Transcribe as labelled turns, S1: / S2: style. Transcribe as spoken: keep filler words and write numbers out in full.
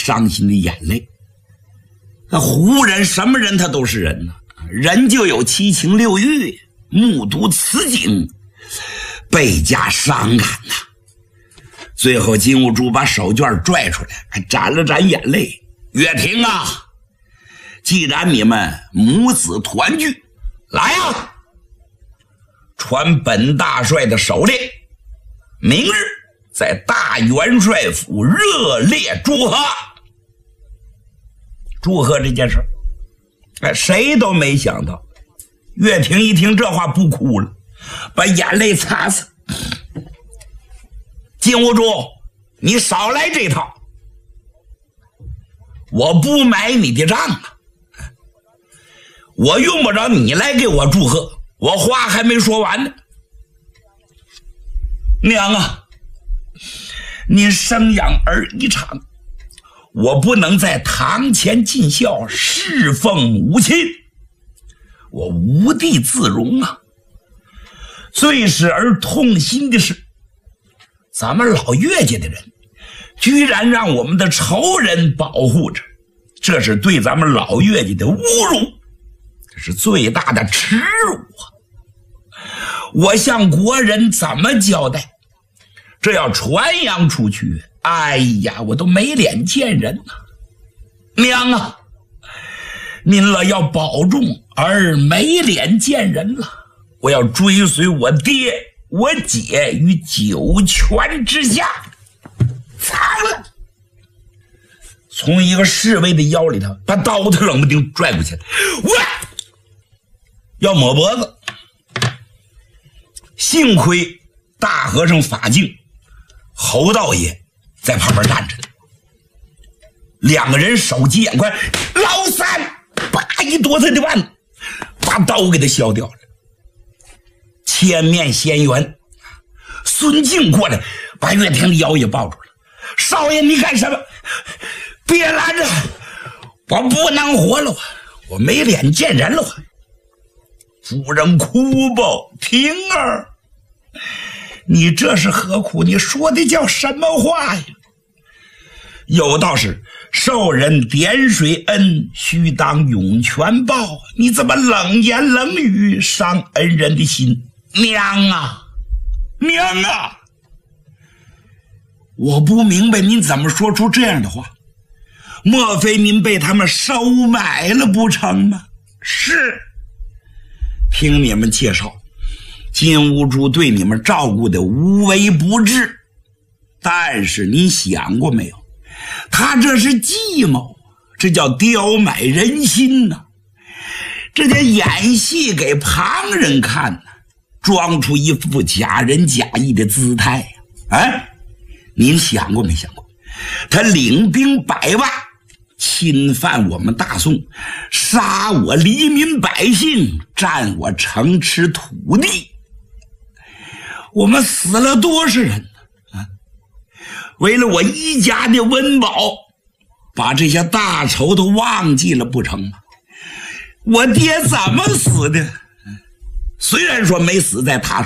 S1: 伤心的眼泪。那胡人什么人他都是人呢、啊，人就有七情六欲，目睹此景倍加伤感呐、啊。最后金兀术把手绢拽出来，还沾了沾眼泪。岳霆啊，既然你们母子团聚，来啊，传本大帅的手令，明日在大元帅府热烈祝贺。祝贺这件事，哎，谁都没想到。岳霆一听这话不哭了，把眼泪擦擦。金兀术，你少来这套，我不买你的账啊！我用不着你来给我祝贺，我话还没说完呢。娘啊，您生养儿一场，我不能在堂前尽孝，侍奉母亲，我无地自容啊！最使儿痛心的是，咱们老岳家的人居然让我们的仇人保护着，这是对咱们老岳家的侮辱，这是最大的耻辱啊！我向国人怎么交代？这要传扬出去，哎呀，我都没脸见人呐、啊！娘啊，您了要保重，儿没脸见人了，我要追随我爹我姐于九泉之下，藏了。从一个侍卫的腰里头把刀头冷不丁拽过去了，我要抹脖子。幸亏大和尚法镜侯道爷在旁边站着，两个人手疾眼快，老三叭一夺他的腕子，把刀给他削掉了。千面仙缘孙敬过来把岳霆的腰也抱住了。少爷你干什么？别拦着，我不能活了，我没脸见人了。夫人哭吧，婷儿，你这是何苦？你说的叫什么话呀？有道是受人点水恩，须当涌泉报，你怎么冷言冷语伤恩人的心？娘啊，娘啊，我不明白您怎么说出这样的话，莫非您被他们收买了不成吗？是，听你们介绍，金兀术对你们照顾的无微不至，但是您想过没有，他这是计谋，这叫刁买人心呐、啊，这叫演戏给旁人看呐、啊，装出一副假仁假义的姿态呀、啊！哎，您想过没想过，他领兵百万侵犯我们大宋，杀我黎民百姓，占我城池土地，我们死了多少人呢？啊！为了我一家的温饱，把这些大仇都忘记了不成吗？我爹怎么死的？虽然说没死在他